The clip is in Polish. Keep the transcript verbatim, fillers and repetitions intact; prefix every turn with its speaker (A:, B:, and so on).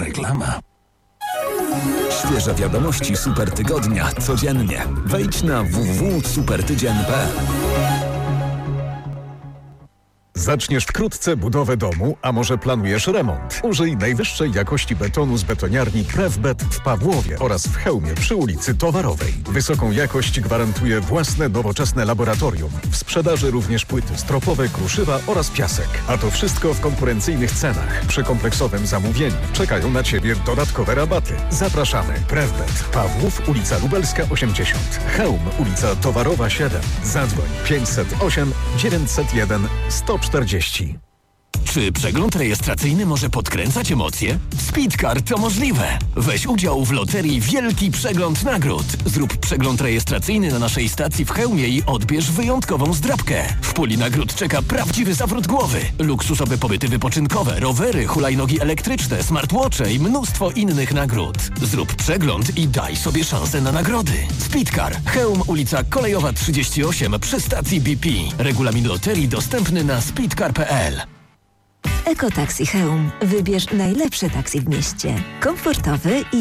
A: reklama.
B: Świeże wiadomości Super Tygodnia codziennie. Wejdź na w w w kropka supertydzień kropka p l.
C: Zaczniesz wkrótce budowę domu, a może planujesz remont? Użyj najwyższej jakości betonu z betoniarni Prefbet w Pawłowie oraz w Chełmie przy ulicy Towarowej. Wysoką jakość gwarantuje własne nowoczesne laboratorium. W sprzedaży również płyty stropowe, kruszywa oraz piasek. A to wszystko w konkurencyjnych cenach. Przy kompleksowym zamówieniu czekają na Ciebie dodatkowe rabaty. Zapraszamy. Prefbet. Pawłów, ulica Lubelska osiemdziesiąt. Chełm, ulica Towarowa siedem. Zadzwoń pięćset osiem dziewięćset jeden sto czterdzieści.
A: Czy przegląd rejestracyjny może podkręcać emocje? W Speedcar to możliwe. Weź udział w loterii Wielki Przegląd Nagród. Zrób przegląd rejestracyjny na naszej stacji w Chełmie i odbierz wyjątkową zdrabkę. W puli nagród czeka prawdziwy zawrót głowy. Luksusowe pobyty wypoczynkowe, rowery, hulajnogi elektryczne, smartwatche i mnóstwo innych nagród. Zrób przegląd i daj sobie szansę na nagrody. Speedcar. Chełm, ulica Kolejowa trzydzieści osiem przy stacji B P. Regulamin loterii dostępny na speedcar kropka p l.
D: Ekotaksi Chełm. Wybierz najlepsze taksi w mieście. Komfortowy i